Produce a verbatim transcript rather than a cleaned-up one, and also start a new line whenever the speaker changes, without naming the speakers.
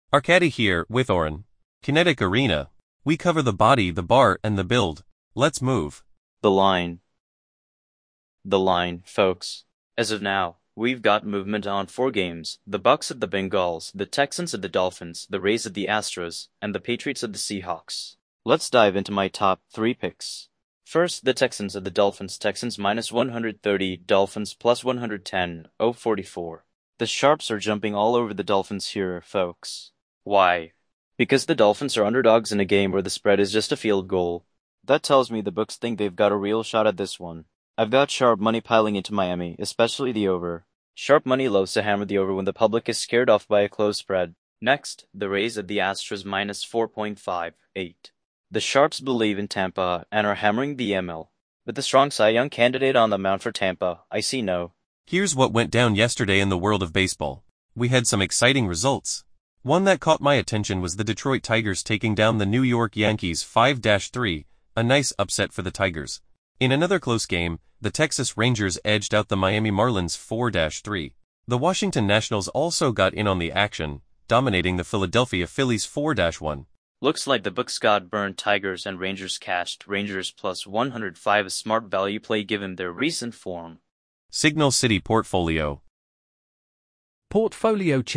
Arcady here, with Oren. Kinetic Arena. We cover the body, the bar, and the build. Let's move.
The line. The line, folks. As of now, we've got movement on four games: the Bucks at the Bengals, the Texans at the Dolphins, the Rays at the Astros, and the Patriots at the Seahawks. Let's dive into my top three picks. First, the Texans at the Dolphins. Texans minus one hundred thirty, Dolphins plus one hundred ten, oh forty-four. The sharps are jumping all over the Dolphins here, folks. Why? Because the Dolphins are underdogs in a game where the spread is just a field goal. That tells me the books think they've got a real shot at this one. I've got sharp money piling into Miami, especially the over. Sharp money loves to hammer the over when the public is scared off by a close spread. Next, the Rays at the Astros minus four point five eight. The sharps believe in Tampa and are hammering the M L. With the strong Cy Young candidate on the mound for Tampa, I see no.
Here's what went down yesterday in the world of baseball. We had some exciting results. One that caught my attention was the Detroit Tigers taking down the New York Yankees five to three, a nice upset for the Tigers. In another close game, the Texas Rangers edged out the Miami Marlins four to three. The Washington Nationals also got in on the action, dominating the Philadelphia Phillies four to one.
Looks like the books got burned. Tigers and Rangers cashed. Rangers plus one hundred five, a smart value play given their recent form.
Signal City Portfolio.
Portfolio check.